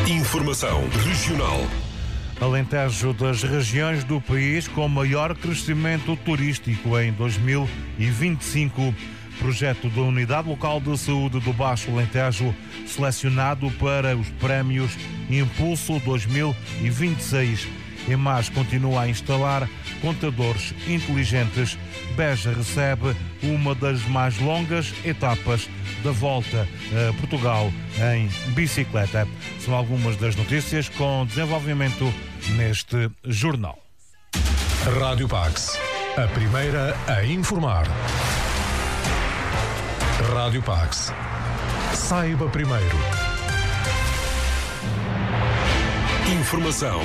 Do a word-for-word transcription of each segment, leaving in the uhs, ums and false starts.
Informação regional. Alentejo das regiões do país com maior crescimento turístico em dois mil e vinte e cinco. Projeto da Unidade Local de Saúde do Baixo Alentejo, selecionado para os prémios Impulso dois mil e vinte e seis. EMAS continua a instalar contadores inteligentes. Beja recebe uma das mais longas etapas da Volta a Portugal em bicicleta. São algumas das notícias com desenvolvimento neste jornal. Rádio Pax, a primeira a informar. Rádio Pax. Saiba primeiro. Informação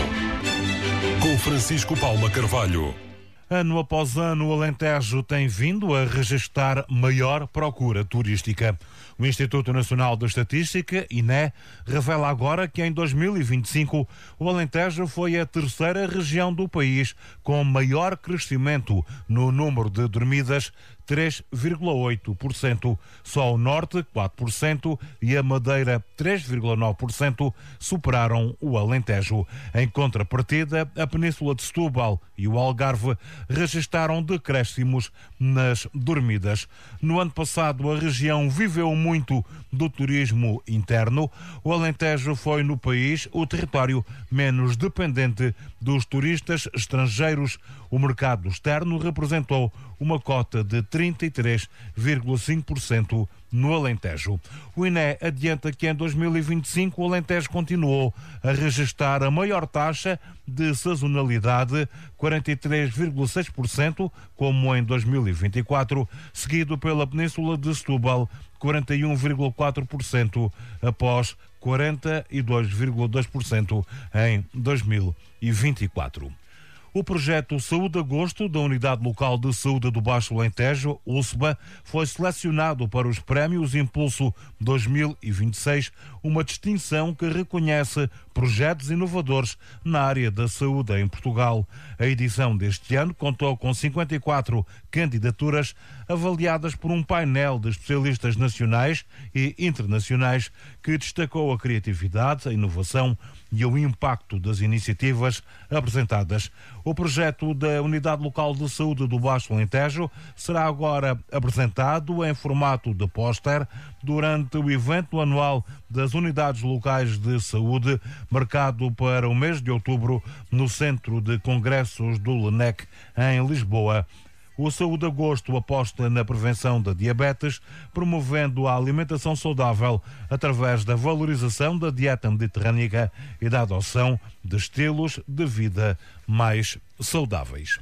com Francisco Paula Carvalho. Ano após ano, o Alentejo tem vindo a registrar maior procura turística. O Instituto Nacional de Estatística, I N E, revela agora que em dois mil e vinte e cinco o Alentejo foi a terceira região do país com maior crescimento no número de dormidas, três vírgula oito por cento. Só o Norte, quatro por cento, e a Madeira, três vírgula nove por cento, superaram o Alentejo. Em contrapartida, a Península de Setúbal e o Algarve registaram decréscimos nas dormidas. No ano passado, a região viveu muito do turismo interno. O Alentejo foi no país o território menos dependente dos turistas estrangeiros. O mercado externo representou uma cota de trinta e três vírgula cinco por cento no Alentejo. O I N E adianta que em dois mil e vinte e cinco o Alentejo continuou a registrar a maior taxa de sazonalidade, quarenta e três vírgula seis por cento, como em dois mil e vinte e quatro, seguido pela Península de Setúbal, quarenta e um vírgula quatro por cento, após quarenta e dois vírgula dois por cento em dois mil e vinte e quatro. O projeto Saúde Agosto da Unidade Local de Saúde do Baixo Alentejo, U S B A, foi selecionado para os prémios Impulso dois mil e vinte e seis, uma distinção que reconhece projetos inovadores na área da saúde em Portugal. A edição deste ano contou com cinquenta e quatro candidaturas avaliadas por um painel de especialistas nacionais e internacionais que destacou a criatividade, a inovação e o impacto das iniciativas apresentadas. O projeto da Unidade Local de Saúde do Baixo Alentejo será agora apresentado em formato de póster durante o evento anual das Unidades Locais de Saúde, marcado para o mês de outubro no Centro de Congressos do LENEC, em Lisboa. O Saúde Agosto aposta na prevenção da diabetes, promovendo a alimentação saudável através da valorização da dieta mediterrânica e da adoção de estilos de vida mais saudáveis.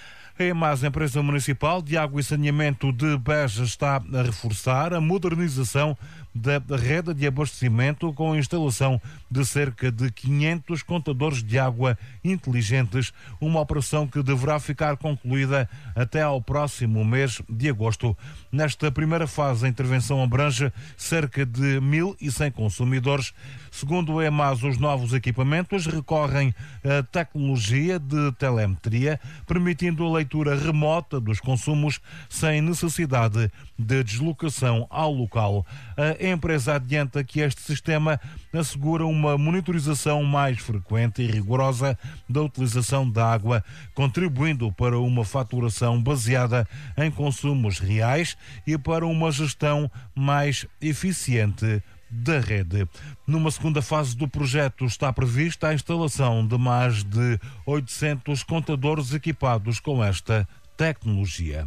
A EMAS, empresa municipal de água e saneamento de Beja, está a reforçar a modernização da rede de abastecimento com a instalação de cerca de quinhentos contadores de água inteligentes, uma operação que deverá ficar concluída até ao próximo mês de agosto. Nesta primeira fase, a intervenção abrange cerca de mil e cem consumidores. Segundo a EMAS, os novos equipamentos recorrem à tecnologia de telemetria, permitindo a leitura remota dos consumos sem necessidade de deslocação ao local. A empresa adianta que este sistema assegura uma monitorização mais frequente e rigorosa da utilização da água, contribuindo para uma faturação baseada em consumos reais e para uma gestão mais eficiente da rede. Numa segunda fase do projeto está prevista a instalação de mais de oitocentos contadores equipados com esta tecnologia.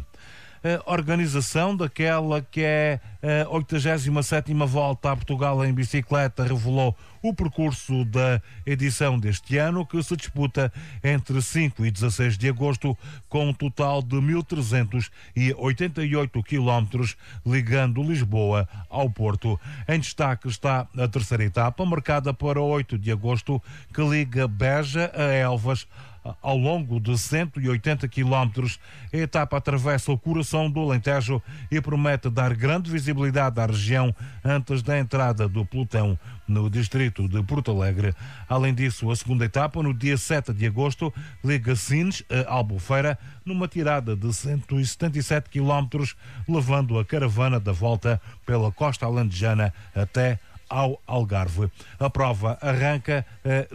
A organização daquela que é a oitagésima sétima Volta a Portugal em bicicleta revelou o percurso da edição deste ano, que se disputa entre cinco e dezasseis de agosto, com um total de mil trezentos e oitenta e oito quilómetros, ligando Lisboa ao Porto. Em destaque está a terceira etapa, marcada para oito de agosto, que liga Beja a Elvas. Ao longo de cento e oitenta quilómetros, a etapa atravessa o coração do Alentejo e promete dar grande visibilidade à região antes da entrada do pelotão no distrito de Porto Alegre. Além disso, a segunda etapa, no dia sete de agosto, liga Sines a Albufeira, numa tirada de cento e setenta e sete quilómetros, levando a caravana da volta pela costa alentejana até ao Algarve. A prova arranca